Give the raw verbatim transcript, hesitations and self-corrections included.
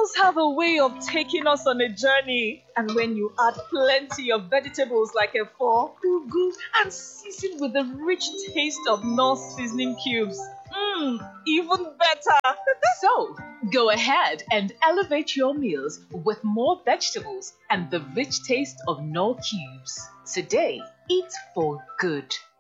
Noodles have a way of taking us on a journey. And when you add plenty of vegetables like efo, ugu, and season with the rich taste of North seasoning cubes, mmm, even better. So, go ahead and elevate your meals with more vegetables and the rich taste of Knorr cubes. Today, eat for good.